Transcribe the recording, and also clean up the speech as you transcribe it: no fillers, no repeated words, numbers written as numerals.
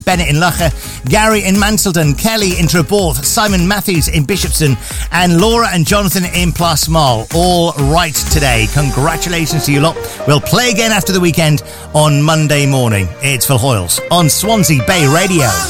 Bennett in Lucha, Gary in Manselden, Kelly in Treborth, Simon Matthews in Bishopston, and Laura and Jonathan in Plasmol. All right today. Congratulations to you lot. We'll play again after the weekend on Monday morning. It's Phil Hoyles on Swansea Bay Radio.